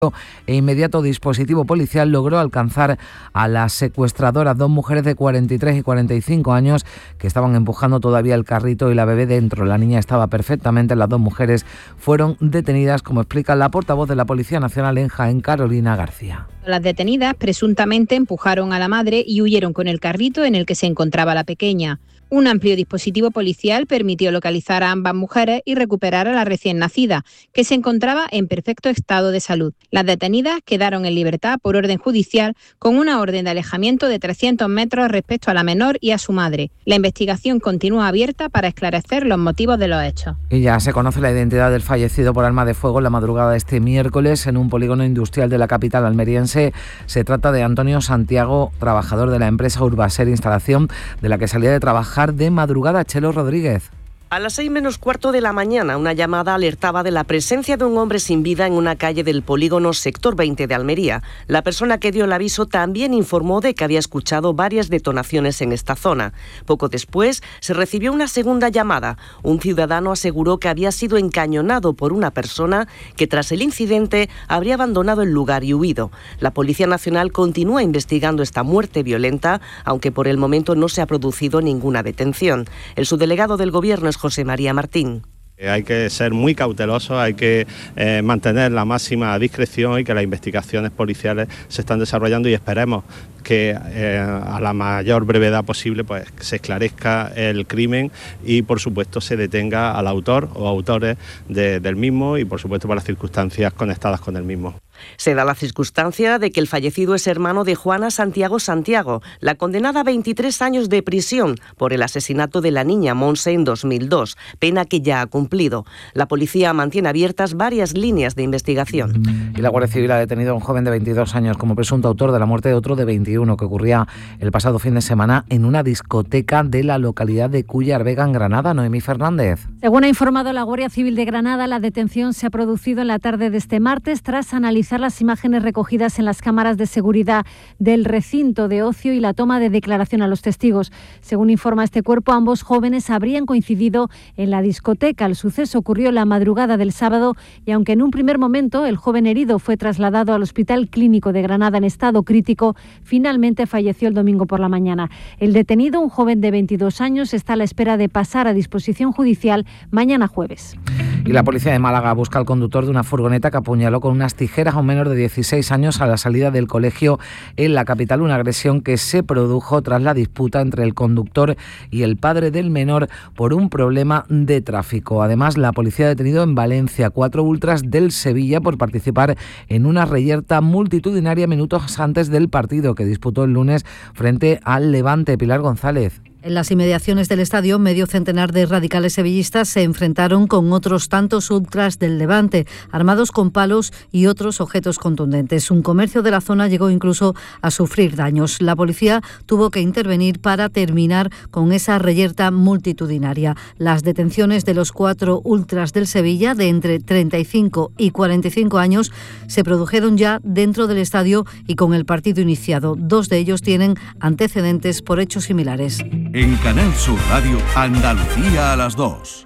e inmediato dispositivo policial logró alcanzar a las secuestradoras, 2 mujeres de 43 y 45 años que estaban empujando todavía el carrito y la bebé dentro. La niña estaba perfectamente, las 2 mujeres fueron detenidas, como explica la portavoz de la Policía Nacional en Jaén, Carolina García. Las detenidas presuntamente empujaron a la madre y huyeron con el carrito en el que se encontraba la pequeña. Un amplio dispositivo policial permitió localizar a ambas mujeres y recuperar a la recién nacida, que se encontraba en perfecto estado de salud. Las detenidas quedaron en libertad por orden judicial con una orden de alejamiento de 300 metros respecto a la menor y a su madre. La investigación continúa abierta para esclarecer los motivos de los hechos. Y ya se conoce la identidad del fallecido por arma de fuego en la madrugada de este miércoles en un polígono industrial de la capital almeriense. Se trata de Antonio Santiago, trabajador de la empresa Urbaser Instalación, de la que salía de trabajar de madrugada. Chelo Rodríguez. A las 6 menos cuarto de la mañana, una llamada alertaba de la presencia de un hombre sin vida en una calle del polígono Sector 20 de Almería. La persona que dio el aviso también informó de que había escuchado varias detonaciones en esta zona. Poco después, se recibió una segunda llamada. Un ciudadano aseguró que había sido encañonado por una persona que tras el incidente habría abandonado el lugar y huido. La Policía Nacional continúa investigando esta muerte violenta, aunque por el momento no se ha producido ninguna detención. El subdelegado del Gobierno es José María Martín. Hay que ser muy cautelosos, hay que mantener la máxima discreción y que las investigaciones policiales se están desarrollando y esperemos que a la mayor brevedad posible pues se esclarezca el crimen y por supuesto se detenga al autor o autores del mismo y por supuesto por las circunstancias conectadas con el mismo. Se da la circunstancia de que el fallecido es hermano de Juana Santiago Santiago, la condenada a 23 años de prisión por el asesinato de la niña Monse en 2002, pena que ya ha cumplido. La policía mantiene abiertas varias líneas de investigación. Y la Guardia Civil ha detenido a un joven de 22 años como presunto autor de la muerte de otro de 21 que ocurría el pasado fin de semana en una discoteca de la localidad de Cúllar Vega, en Granada. Noemí Fernández. Según ha informado la Guardia Civil de Granada, la detención se ha producido en la tarde de este martes tras analizar las imágenes recogidas en las cámaras de seguridad del recinto de ocio y la toma de declaración a los testigos. Según informa este cuerpo, ambos jóvenes habrían coincidido en la discoteca. El suceso ocurrió la madrugada del sábado y aunque en un primer momento el joven herido fue trasladado al Hospital Clínico de Granada en estado crítico, finalmente falleció el domingo por la mañana. El detenido, un joven de 22 años, está a la espera de pasar a disposición judicial mañana jueves. Y la policía de Málaga busca al conductor de una furgoneta que apuñaló con unas tijeras a un menor de 16 años a la salida del colegio en la capital, una agresión que se produjo tras la disputa entre el conductor y el padre del menor por un problema de tráfico. Además, la policía ha detenido en Valencia 4 ultras del Sevilla por participar en una reyerta multitudinaria minutos antes del partido que disputó el lunes frente al Levante. Pilar González. En las inmediaciones del estadio, medio centenar de radicales sevillistas se enfrentaron con otros tantos ultras del Levante, armados con palos y otros objetos contundentes. Un comercio de la zona llegó incluso a sufrir daños. La policía tuvo que intervenir para terminar con esa reyerta multitudinaria. Las detenciones de los 4 ultras del Sevilla, de entre 35 y 45 años, se produjeron ya dentro del estadio y con el partido iniciado. 2 de ellos tienen antecedentes por hechos similares. En Canal Sur Radio, Andalucía a las 2.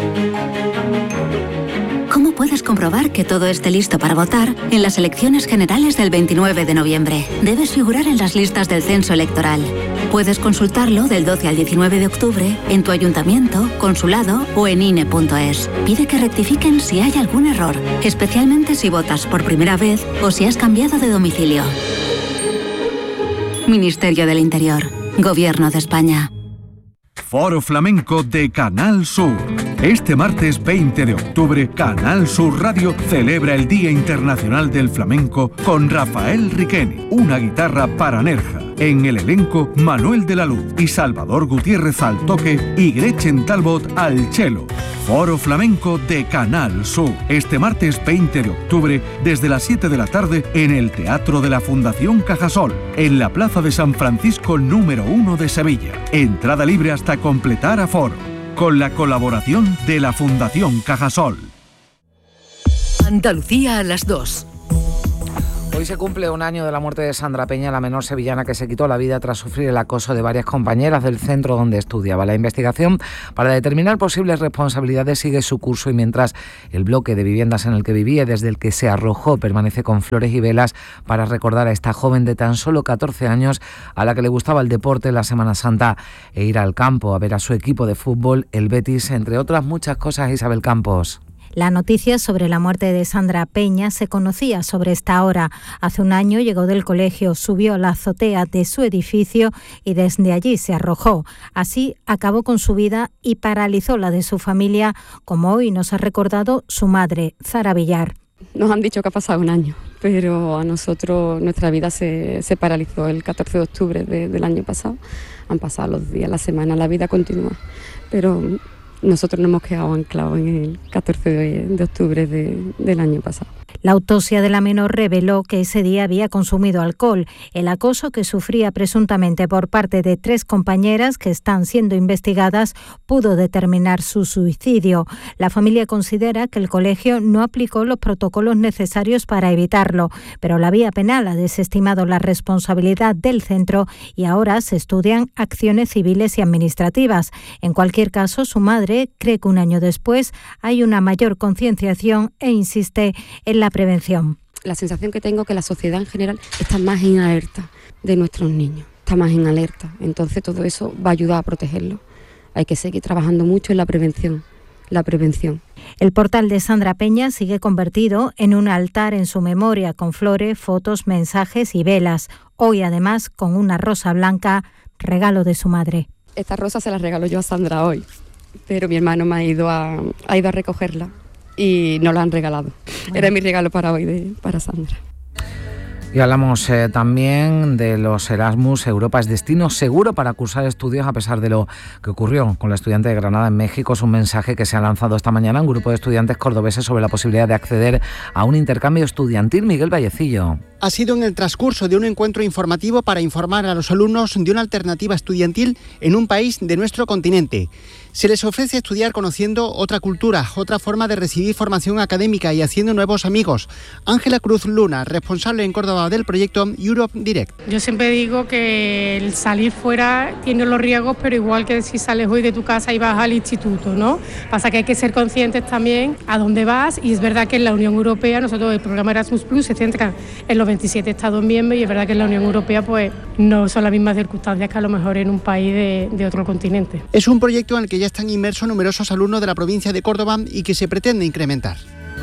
¿Cómo puedes comprobar que todo esté listo para votar en las elecciones generales del 29 de noviembre? Debes figurar en las listas del censo electoral. Puedes consultarlo del 12 al 19 de octubre en tu ayuntamiento, consulado o en INE.es. Pide que rectifiquen si hay algún error, especialmente si votas por primera vez o si has cambiado de domicilio. Ministerio del Interior. Gobierno de España. Foro Flamenco de Canal Sur. Este martes 20 de octubre, Canal Sur Radio celebra el Día Internacional del Flamenco con Rafael Riqueni, una guitarra para Nerja. En el elenco, Manuel de la Luz y Salvador Gutiérrez al toque y Gretchen Talbot al cello. Foro Flamenco de Canal Sur. Este martes 20 de octubre, desde las 7 de la tarde, en el Teatro de la Fundación Cajasol, en la Plaza de San Francisco número 1 de Sevilla. Entrada libre hasta completar aforo. Con la colaboración de la Fundación Cajasol. Andalucía a las 2. Hoy se cumple un año de la muerte de Sandra Peña, la menor sevillana que se quitó la vida tras sufrir el acoso de varias compañeras del centro donde estudiaba. La investigación para determinar posibles responsabilidades sigue su curso y mientras el bloque de viviendas en el que vivía, desde el que se arrojó, permanece con flores y velas para recordar a esta joven de tan solo 14 años a la que le gustaba el deporte, la Semana Santa e ir al campo a ver a su equipo de fútbol, el Betis, entre otras muchas cosas. Isabel Campos. La noticia sobre la muerte de Sandra Peña se conocía sobre esta hora. Hace un año llegó del colegio, subió a la azotea de su edificio y desde allí se arrojó. Así acabó con su vida y paralizó la de su familia, como hoy nos ha recordado su madre, Zara Villar. Nos han dicho que ha pasado un año, pero a nosotros nuestra vida se paralizó el 14 de octubre del año pasado. Han pasado los días, la semana, la vida continúa, pero nosotros nos hemos quedado anclados en el 14 de octubre del año pasado. La autopsia de la menor reveló que ese día había consumido alcohol. El acoso que sufría presuntamente por parte de 3 compañeras que están siendo investigadas pudo determinar su suicidio. La familia considera que el colegio no aplicó los protocolos necesarios para evitarlo, pero la vía penal ha desestimado la responsabilidad del centro y ahora se estudian acciones civiles y administrativas. En cualquier caso, su madre cree que un año después hay una mayor concienciación e insiste en la prevención. La sensación que tengo es que la sociedad en general está más en alerta de nuestros niños, está más en alerta. Entonces todo eso va a ayudar a protegerlos. Hay que seguir trabajando mucho en la prevención. El portal de Sandra Peña sigue convertido en un altar en su memoria con flores, fotos, mensajes y velas. Hoy además con una rosa blanca, regalo de su madre. Esta rosa se la regaló yo a Sandra hoy, pero mi hermano me ha ido a recogerla y no la han regalado. Era mi regalo para hoy para Sandra. Y hablamos también de los Erasmus. Europa es destino seguro para cursar estudios a pesar de lo que ocurrió con la estudiante de Granada en México. Es un mensaje que se ha lanzado esta mañana un grupo de estudiantes cordobeses sobre la posibilidad de acceder a un intercambio estudiantil. Miguel Vallecillo. Ha sido en el transcurso de un encuentro informativo para informar a los alumnos de una alternativa estudiantil en un país de nuestro continente. Se les ofrece estudiar conociendo otra cultura, otra forma de recibir formación académica y haciendo nuevos amigos. Ángela Cruz Luna, responsable en Córdoba del proyecto Europe Direct. Yo siempre digo que el salir fuera tiene los riesgos, pero igual que si sales hoy de tu casa y vas al instituto, ¿no? Pasa que hay que ser conscientes también a dónde vas, y es verdad que en la Unión Europea, nosotros el programa Erasmus Plus se centra en los 27 Estados miembros, y es verdad que en la Unión Europea pues no son las mismas circunstancias que a lo mejor en un país de otro continente. Es un proyecto en el que ya están inmersos numerosos alumnos de la provincia de Córdoba y que se pretende incrementar.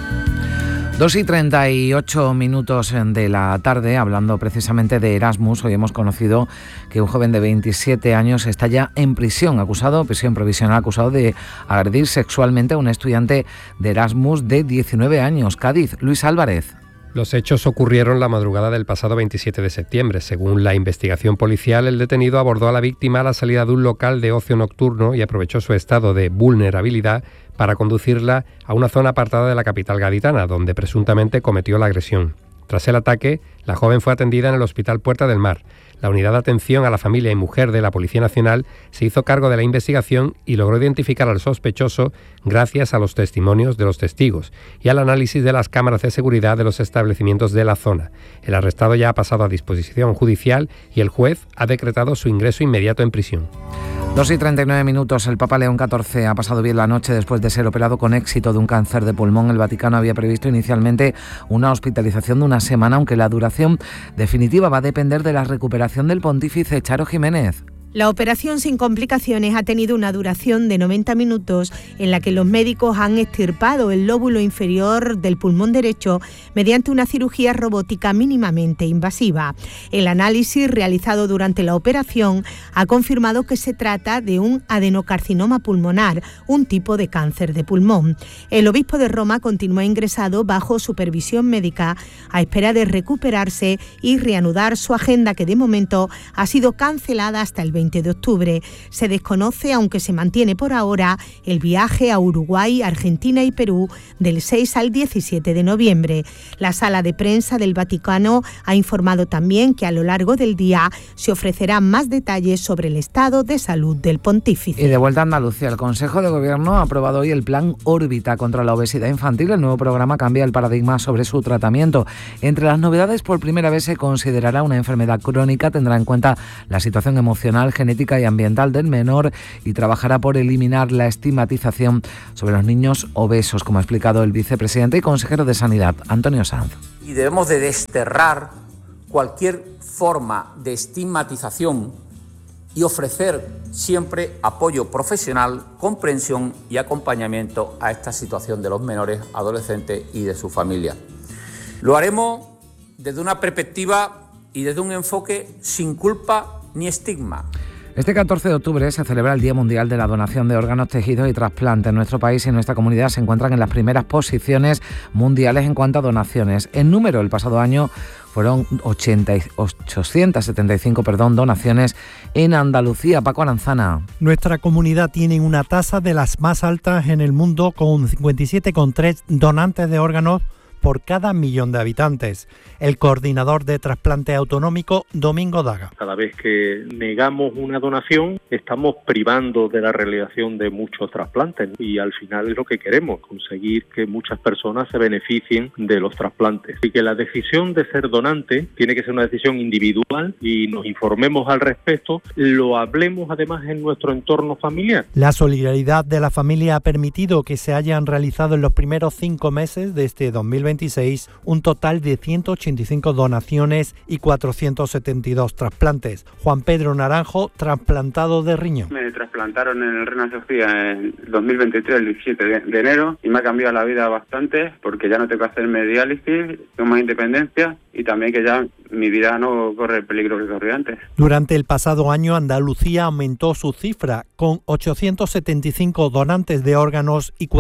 2:38 de la tarde, hablando precisamente de Erasmus. Hoy hemos conocido que un joven de 27 años está ya en prisión provisional, acusado de agredir sexualmente a un estudiante de Erasmus de 19 años. Cádiz, Luis Álvarez. Los hechos ocurrieron la madrugada del pasado 27 de septiembre. Según la investigación policial, el detenido abordó a la víctima a la salida de un local de ocio nocturno y aprovechó su estado de vulnerabilidad para conducirla a una zona apartada de la capital gaditana, donde presuntamente cometió la agresión. Tras el ataque, la joven fue atendida en el Hospital Puerta del Mar. La Unidad de Atención a la Familia y Mujer de la Policía Nacional se hizo cargo de la investigación y logró identificar al sospechoso gracias a los testimonios de los testigos y al análisis de las cámaras de seguridad de los establecimientos de la zona. El arrestado ya ha pasado a disposición judicial y el juez ha decretado su ingreso inmediato en prisión. 2:39. El Papa León XIV ha pasado bien la noche después de ser operado con éxito de un cáncer de pulmón. El Vaticano había previsto inicialmente una hospitalización de una semana, aunque la duración definitiva va a depender de la recuperación del pontífice. Charo Jiménez. La operación sin complicaciones ha tenido una duración de 90 minutos en la que los médicos han extirpado el lóbulo inferior del pulmón derecho mediante una cirugía robótica mínimamente invasiva. El análisis realizado durante la operación ha confirmado que se trata de un adenocarcinoma pulmonar, un tipo de cáncer de pulmón. El obispo de Roma continúa ingresado bajo supervisión médica a espera de recuperarse y reanudar su agenda, que de momento ha sido cancelada hasta el 20 de octubre. Se desconoce, aunque se mantiene por ahora, el viaje a Uruguay, Argentina y Perú del 6 al 17 de noviembre. La sala de prensa del Vaticano ha informado también que a lo largo del día se ofrecerán más detalles sobre el estado de salud del pontífice. Y de vuelta a Andalucía, el Consejo de Gobierno ha aprobado hoy el Plan Órbita contra la obesidad infantil. El nuevo programa cambia el paradigma sobre su tratamiento. Entre las novedades, por primera vez se considerará una enfermedad crónica, tendrá en cuenta la situación emocional, genética y ambiental del menor y trabajará por eliminar la estigmatización sobre los niños obesos, como ha explicado el vicepresidente y consejero de Sanidad, Antonio Sanz. Y debemos de desterrar cualquier forma de estigmatización y ofrecer siempre apoyo profesional, comprensión y acompañamiento a esta situación de los menores, adolescentes y de su familia. Lo haremos desde una perspectiva y desde un enfoque sin culpa ni estigma. Este 14 de octubre se celebra el Día Mundial de la Donación de Órganos, Tejidos y Trasplantes. Nuestro país y nuestra comunidad se encuentran en las primeras posiciones mundiales en cuanto a donaciones. En número, el pasado año fueron 875 donaciones en Andalucía. Paco Aranzana. Nuestra comunidad tiene una tasa de las más altas en el mundo, con 57,3 donantes de órganos por cada millón de habitantes. El coordinador de trasplante autonómico, Domingo Daga. Cada vez que negamos una donación, estamos privando de la realización de muchos trasplantes y al final es lo que queremos, conseguir que muchas personas se beneficien de los trasplantes. Y que la decisión de ser donante tiene que ser una decisión individual y nos informemos al respecto, lo hablemos además en nuestro entorno familiar. La solidaridad de la familia ha permitido que se hayan realizado en los primeros 5 meses de este 2026 un total de 185 donaciones y 472 trasplantes. Juan Pedro Naranjo, trasplantado de riñón. Me trasplantaron en el Reina Sofía en 2023, el 17 de enero, y me ha cambiado la vida bastante porque ya no tengo que hacerme diálisis, tengo más independencia y también que ya mi vida no corre el peligro que corría antes. Durante el pasado año, Andalucía aumentó su cifra con 875 donantes de órganos y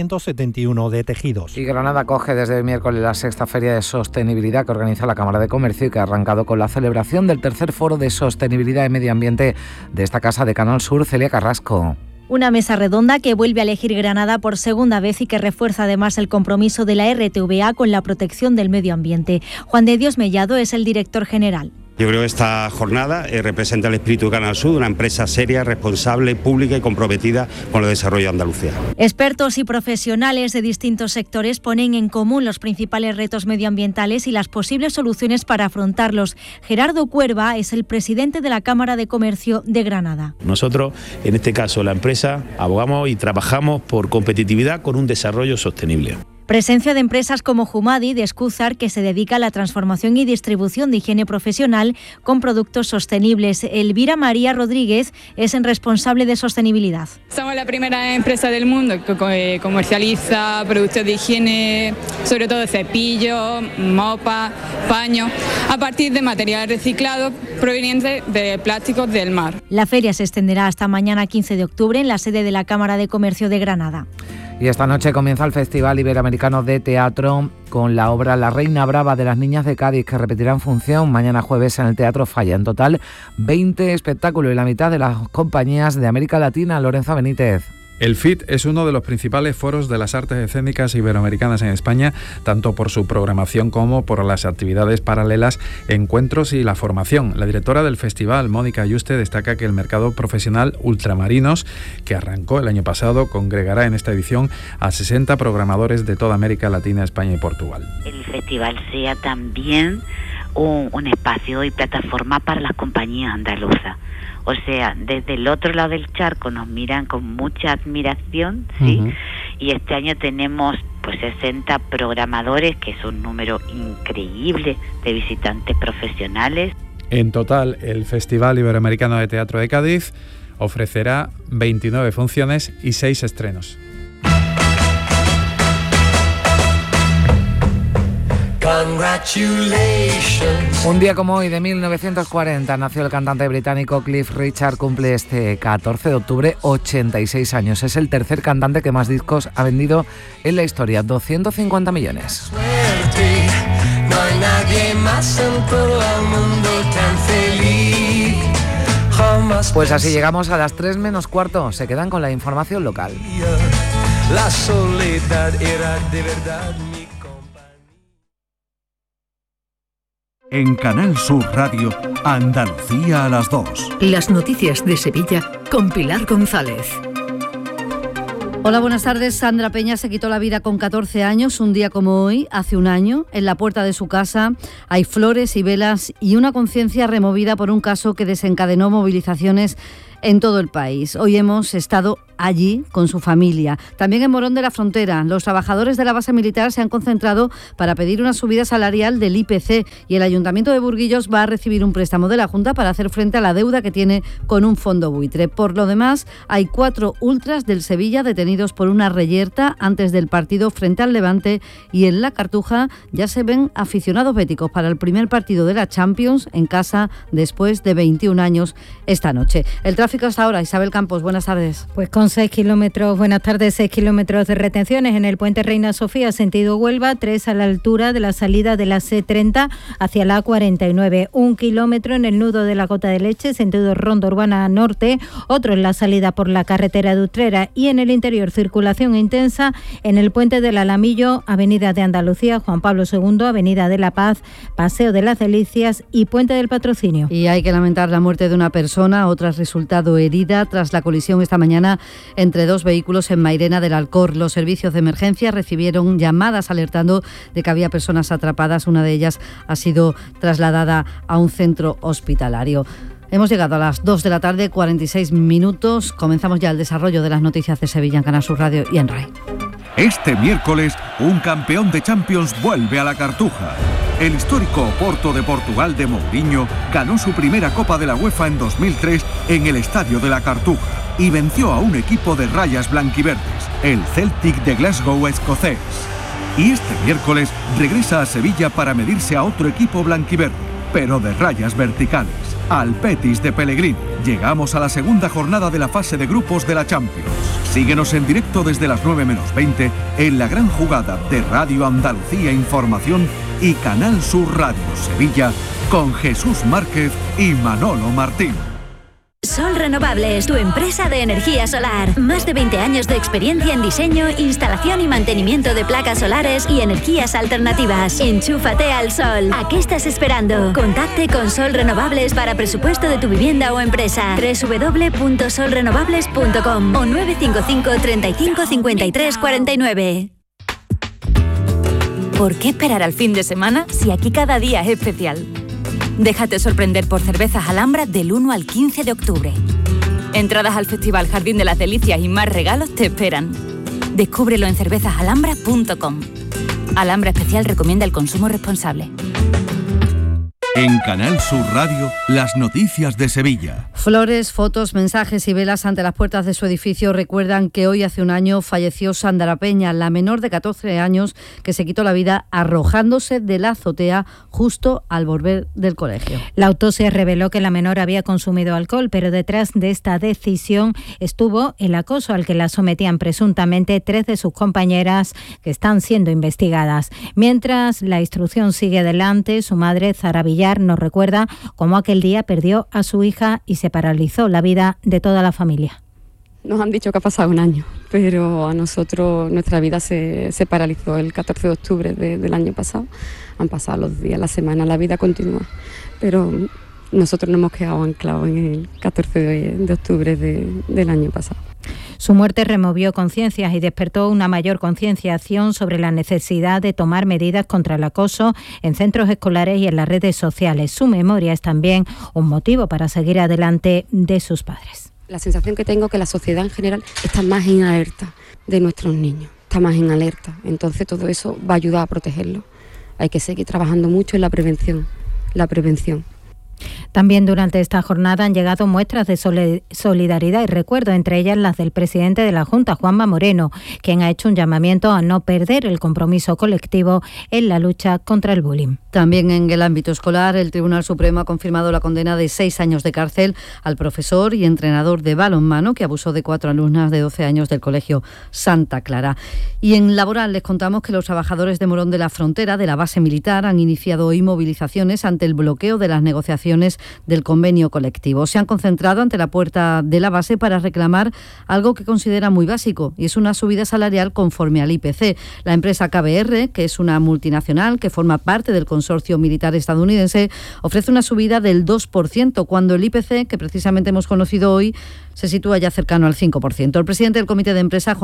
471 de tejidos. Y Granada acoge desde el miércoles la 6ª Feria de Sostenibilidad que organiza la Cámara de Comercio y que ha arrancado con la celebración del tercer Foro de Sostenibilidad y Medio Ambiente de esta casa de Canal Sur. Celia Carrasco. Una mesa redonda que vuelve a elegir Granada por segunda vez y que refuerza además el compromiso de la RTVA con la protección del medio ambiente. Juan de Dios Mellado es el director general. Yo creo que esta jornada representa el espíritu de Canal Sur, una empresa seria, responsable, pública y comprometida con el desarrollo de Andalucía. Expertos y profesionales de distintos sectores ponen en común los principales retos medioambientales y las posibles soluciones para afrontarlos. Gerardo Cuerva es el presidente de la Cámara de Comercio de Granada. Nosotros, en este caso la empresa, abogamos y trabajamos por competitividad con un desarrollo sostenible. Presencia de empresas como Humadi de Escúzar, que se dedica a la transformación y distribución de higiene profesional con productos sostenibles. Elvira María Rodríguez es el responsable de sostenibilidad. Somos la primera empresa del mundo que comercializa productos de higiene, sobre todo cepillos, mopas, paños, a partir de materiales reciclados provenientes de plásticos del mar. La feria se extenderá hasta mañana 15 de octubre en la sede de la Cámara de Comercio de Granada. Y esta noche comienza el Festival Iberoamericano de Teatro con la obra La Reina Brava de las Niñas de Cádiz, que repetirá en función mañana jueves en el Teatro Falla. En total, 20 espectáculos y la mitad de las compañías de América Latina. Lorenzo Benítez. El FIT es uno de los principales foros de las artes escénicas iberoamericanas en España, tanto por su programación como por las actividades paralelas, encuentros y la formación. La directora del festival, Mónica Ayuste, destaca que el mercado profesional Ultramarinos, que arrancó el año pasado, congregará en esta edición a 60 programadores de toda América Latina, España y Portugal. El festival sea también un espacio y plataforma para las compañías andaluzas. O sea, desde el otro lado del charco nos miran con mucha admiración, ¿sí? Uh-huh. Y este año tenemos pues 60 programadores, que es un número increíble de visitantes profesionales. En total, el Festival Iberoamericano de Teatro de Cádiz ofrecerá 29 funciones y 6 estrenos. Un día como hoy de 1940 nació el cantante británico Cliff Richard. Cumple este 14 de octubre 86 años. Es el tercer cantante que más discos ha vendido en la historia, 250 millones. No hay nadie más en todo el mundo tan feliz. Pues así llegamos a las 3 menos cuarto. Se quedan con la información local. La soledad era de verdad mi compañía. En Canal Sur Radio, Andalucía a las 2. Las noticias de Sevilla con Pilar González. Hola, buenas tardes. Sandra Peña se quitó la vida con 14 años, un día como hoy, hace un año. En la puerta de su casa hay flores y velas y una conciencia removida por un caso que desencadenó movilizaciones en todo el país. Hoy hemos estado allí con su familia. También en Morón de la Frontera, los trabajadores de la base militar se han concentrado para pedir una subida salarial del IPC y el Ayuntamiento de Burguillos va a recibir un préstamo de la Junta para hacer frente a la deuda que tiene con un fondo buitre. Por lo demás, hay 4 ultras del Sevilla detenidos por una reyerta antes del partido frente al Levante y en la Cartuja ya se ven aficionados béticos para el primer partido de la Champions en casa después de 21 años esta noche. El tráfico hasta ahora, Isabel Campos, buenas tardes. Pues con 6 kilómetros, buenas tardes, 6 kilómetros de retenciones en el puente Reina Sofía, sentido Huelva, 3 a la altura de la salida de la C30 hacia la A49, 1 kilómetro en el nudo de la Gota de Leche, sentido Ronda Urbana Norte, otro en la salida por la carretera de Utrera y en el interior circulación intensa en el puente del Alamillo, Avenida de Andalucía, Juan Pablo II, Avenida de la Paz, Paseo de las Delicias y Puente del Patrocinio. Y hay que lamentar la muerte de una persona, otra ha resultado herida tras la colisión esta mañana entre 2 vehículos en Mairena del Alcor. Los servicios de emergencia recibieron llamadas alertando de que había personas atrapadas. Una de ellas ha sido trasladada a un centro hospitalario. Hemos llegado a las 2 de la tarde, 46 minutos. Comenzamos ya el desarrollo de las noticias de Sevilla en Canal Sur Radio y en RAI. Este miércoles, un campeón de Champions vuelve a la Cartuja. El histórico Oporto de Portugal de Mourinho ganó su primera Copa de la UEFA en 2003 en el Estadio de la Cartuja y venció a un equipo de rayas blanquiverdes, el Celtic de Glasgow escocés. Y este miércoles regresa a Sevilla para medirse a otro equipo blanquiverde, pero de rayas verticales, al Betis de Pellegrini. Llegamos a la segunda jornada de la fase de grupos de la Champions. Síguenos en directo desde las 9 menos 20 en la gran jugada de Radio Andalucía Información y Canal Sur Radio Sevilla con Jesús Márquez y Manolo Martín. Sol Renovables, tu empresa de energía solar. Más de 20 años de experiencia en diseño, instalación y mantenimiento de placas solares y energías alternativas. Enchúfate al sol. ¿A qué estás esperando? Contacte con Sol Renovables para presupuesto de tu vivienda o empresa. www.solrenovables.com o 955 35 53 49. ¿Por qué esperar al fin de semana si aquí cada día es especial? Déjate sorprender por Cervezas Alhambra del 1 al 15 de octubre. Entradas al Festival Jardín de las Delicias y más regalos te esperan. Descúbrelo en cervezasalhambra.com. Alhambra Especial recomienda el consumo responsable. En Canal Sur Radio, las noticias de Sevilla. Flores, fotos, mensajes y velas ante las puertas de su edificio recuerdan que hoy hace un año falleció Sandra Peña, la menor de 14 años que se quitó la vida arrojándose de la azotea justo al volver del colegio. La autopsia reveló que la menor había consumido alcohol, pero detrás de esta decisión estuvo el acoso al que la sometían presuntamente 3 de sus compañeras que están siendo investigadas. Mientras la instrucción sigue adelante, su madre, Zara Villar, nos recuerda cómo aquel día perdió a su hija y se paralizó la vida de toda la familia. Nos han dicho que ha pasado un año, pero a nosotros nuestra vida se paralizó el 14 de octubre del año pasado. Han pasado los días, la semana, la vida continúa, pero nosotros nos hemos quedado anclados en el 14 de octubre del año pasado. Su muerte removió conciencias y despertó una mayor concienciación sobre la necesidad de tomar medidas contra el acoso en centros escolares y en las redes sociales. Su memoria es también un motivo para seguir adelante de sus padres. La sensación que tengo es que la sociedad en general está más en alerta de nuestros niños, está más en alerta. Entonces todo eso va a ayudar a protegerlos. Hay que seguir trabajando mucho en la prevención. También durante esta jornada han llegado muestras de solidaridad y recuerdo, entre ellas las del presidente de la Junta, Juanma Moreno, quien ha hecho un llamamiento a no perder el compromiso colectivo en la lucha contra el bullying. También en el ámbito escolar, el Tribunal Supremo ha confirmado la condena de 6 años de cárcel al profesor y entrenador de balonmano que abusó de 4 alumnas de 12 años del Colegio Santa Clara. Y en laboral les contamos que los trabajadores de Morón de la Frontera, de la base militar, han iniciado hoy movilizaciones ante el bloqueo de las negociaciones del convenio colectivo. Se han concentrado ante la puerta de la base para reclamar algo que considera muy básico, y es una subida salarial conforme al IPC. La empresa KBR, que es una multinacional que forma parte del consorcio militar estadounidense, ofrece una subida del 2%, cuando el IPC, que precisamente hemos conocido hoy, se sitúa ya cercano al 5%. El presidente del comité de empresa,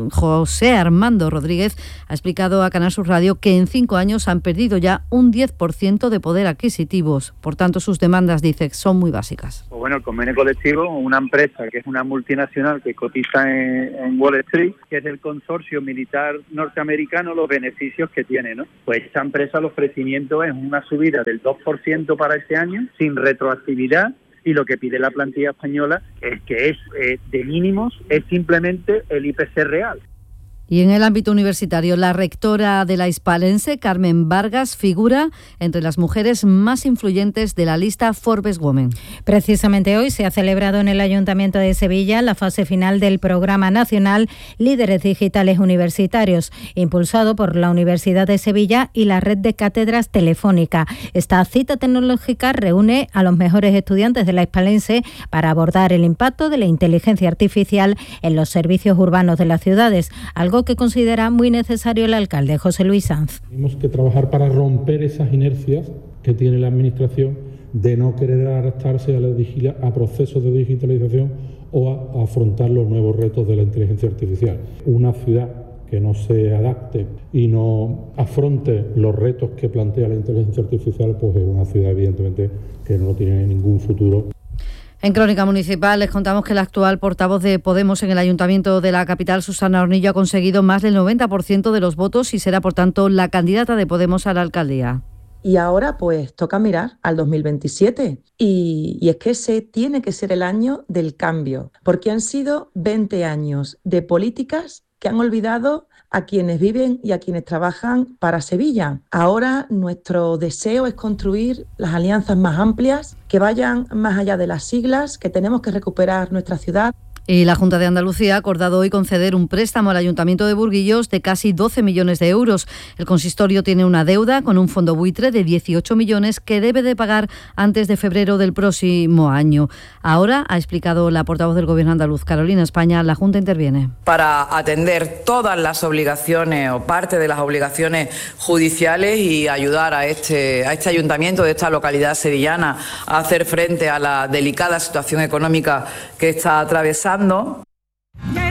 José Armando Rodríguez, ha explicado a Canal Sur Radio que en 5 años han perdido ya un 10% de poder adquisitivo. Por tanto, sus demandas, dice, son muy básicas. Pues bueno, el convenio colectivo, una empresa que es una multinacional que cotiza en Wall Street, que es del consorcio militar norteamericano, los beneficios que tiene, ¿no? Pues esta empresa, el ofrecimiento es una subida del 2% para este año, sin retroactividad, y lo que pide la plantilla española es que es de mínimos, es simplemente el IPC real. Y en el ámbito universitario, la rectora de la Hispalense, Carmen Vargas, figura entre las mujeres más influyentes de la lista Forbes Women. Precisamente hoy se ha celebrado en el Ayuntamiento de Sevilla la fase final del Programa Nacional Líderes Digitales Universitarios, impulsado por la Universidad de Sevilla y la Red de Cátedras Telefónica. Esta cita tecnológica reúne a los mejores estudiantes de la Hispalense para abordar el impacto de la inteligencia artificial en los servicios urbanos de las ciudades, algo que considera muy necesario el alcalde José Luis Sanz. Tenemos que trabajar para romper esas inercias que tiene la Administración de no querer adaptarse a procesos de digitalización o a afrontar los nuevos retos de la inteligencia artificial. Una ciudad que no se adapte y no afronte los retos que plantea la inteligencia artificial, pues es una ciudad evidentemente que no tiene ningún futuro. En Crónica Municipal les contamos que la actual portavoz de Podemos en el Ayuntamiento de la capital, Susana Hornillo, ha conseguido más del 90% de los votos y será, por tanto, la candidata de Podemos a la alcaldía. Y ahora pues toca mirar al 2027 y es que ese tiene que ser el año del cambio, porque han sido 20 años de políticas que han olvidado a quienes viven y a quienes trabajan para Sevilla. Ahora nuestro deseo es construir las alianzas más amplias, que vayan más allá de las siglas, que tenemos que recuperar nuestra ciudad. Y la Junta de Andalucía ha acordado hoy conceder un préstamo al Ayuntamiento de Burguillos de casi 12 millones de euros. El consistorio tiene una deuda con un fondo buitre de 18 millones que debe de pagar antes de febrero del próximo año. Ahora, ha explicado la portavoz del Gobierno andaluz, Carolina España, la Junta interviene. Para atender todas las obligaciones o parte de las obligaciones judiciales y ayudar a este ayuntamiento de esta localidad sevillana a hacer frente a la delicada situación económica que está atravesando.